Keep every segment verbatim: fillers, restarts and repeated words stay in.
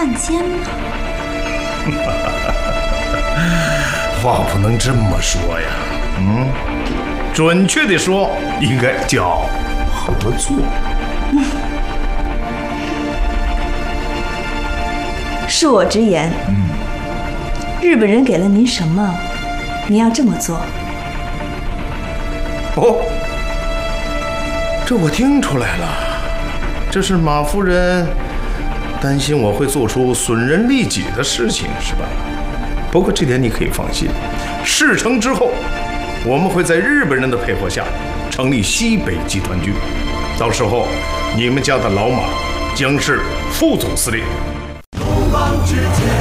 汉奸吗？ 话不能这么说呀，嗯，准确的说，应该叫合作。 嗯，恕我直言，嗯，日本人给了您什么，您要这么做？ 哦，这我听出来了，这是马夫人担心我会做出损人利己的事情，是吧？不过这点你可以放心，事成之后，我们会在日本人的配合下成立西北集团军，到时候你们家的老马将是副总司令。 鲁莽之间，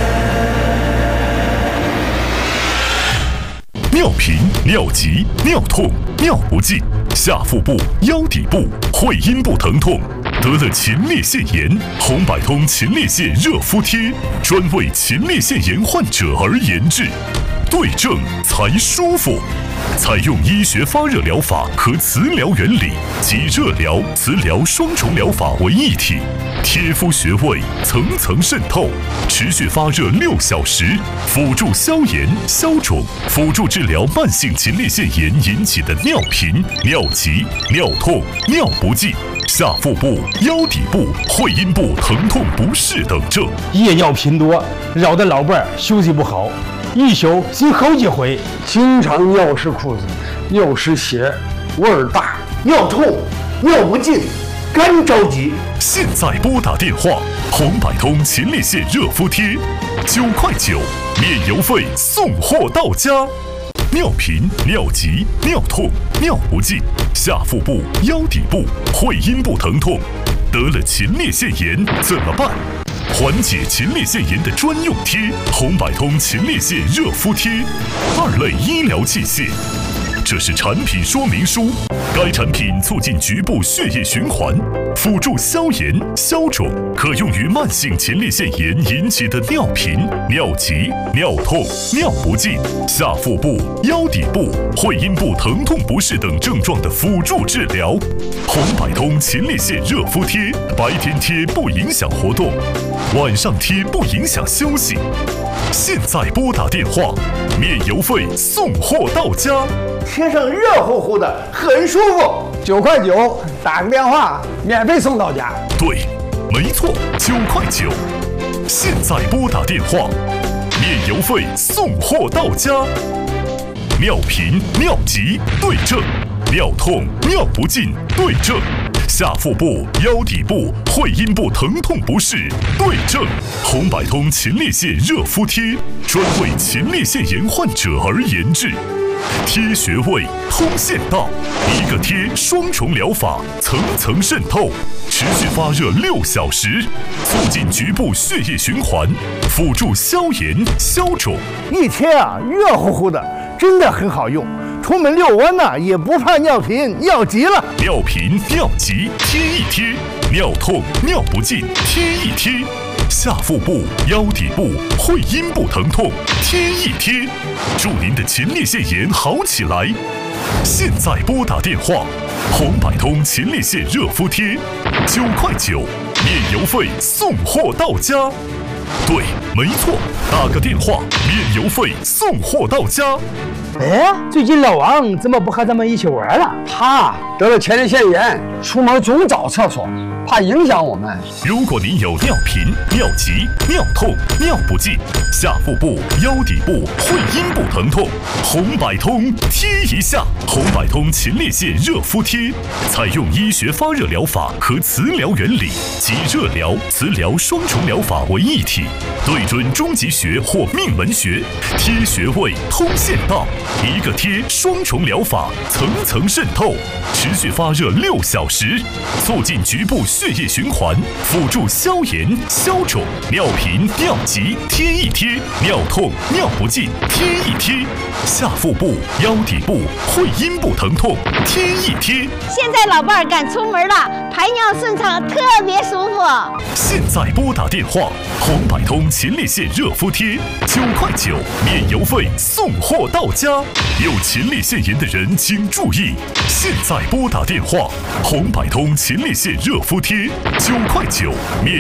尿频、尿急、尿痛、尿不尽，下腹部、腰底部、会阴部疼痛。得了前列腺炎，红百通前列腺热敷贴专为前列腺炎患者而研制，对症才舒服。采用医学发热疗法和磁疗原理及热疗、磁疗双重疗法为一体，贴敷穴位层层渗透，持续发热六小时，辅助消炎消肿，辅助治疗慢性前列腺炎引起的尿频、尿急、尿痛、尿不尽。下腹部、腰底部、会阴部疼痛不适等症， 夜尿频多，扰得老伴儿休息不好，一宿醒好几回， 经常尿湿裤子、尿湿鞋，味儿大、尿痛、尿不尽，干着急。 现在拨打电话，红百通前列腺热敷贴，九块九，免邮费送货到家。尿频、尿急、尿痛、尿不尽，下腹部、腰底部、会阴部疼痛，得了前列腺炎怎么办？缓解前列腺炎的专用贴——红百通前列腺热敷贴，二类医疗器械。这是产品说明书。该产品促进局部血液循环，辅助消炎消肿，可用于慢性前列腺炎引起的尿频、尿急、尿痛、尿不尽、下腹部、腰底部、会阴部疼痛不适等症状的辅助治疗。红百通前列腺热敷贴，白天贴不影响活动，晚上贴不影响休息。现在拨打电话，免邮费送货到家。 贴上热乎乎的，很舒服。 九块九，打个电话，免费送到家。 对，没错，九块九。现在拨打电话，免邮费送货到家。尿频、尿急对症，尿痛、尿不尽对症，下腹部、腰底部、会阴部疼痛不适对症。红百通前列腺热敷贴，专为前列腺炎患者而研制。贴穴位，通线道，一个贴双重疗法，层层渗透，持续发热六小时，促进局部血液循环，辅助消炎消肿。 一贴啊，热乎乎的，真的很好用。出门遛弯呢、啊，也不怕尿频尿急了。 尿频尿急贴一贴，尿痛尿不尽贴一贴。下腹部、腰底部、会阴部疼痛贴一贴，祝您的前列腺炎好起来。现在拨打电话，红百通前列腺热敷贴，九块九，免邮费送货到家。对，没错，打个电话，免邮费送货到家。 哎，最近老王怎么不和咱们一起玩了？ 他得了前列腺炎，出门总找厕所，怕影响我们。 如果您有尿频、尿急、尿痛、尿不尽、下腹部、腰底部、会阴部疼痛，红百通贴一下。红百通前列腺热敷贴，采用医学发热疗法和磁疗原理及热疗、磁疗双重疗法为一体，对准中极穴或命门穴，贴穴位通线道，一个贴双重疗法，层层渗透，持续发热六小时，促进局部血液循环，辅助消炎消肿。尿频尿急贴一贴，尿痛尿不尽贴一贴，下腹部、腰底部、会阴部疼痛贴一贴。 现在老伴儿敢出门了，排尿顺畅，特别舒服。 现在拨打电话，红百通前列腺热敷贴，九块九，免邮费送货到家。有前列腺炎的人请注意，现在拨打电话，红百通前列腺热敷贴，九块九，免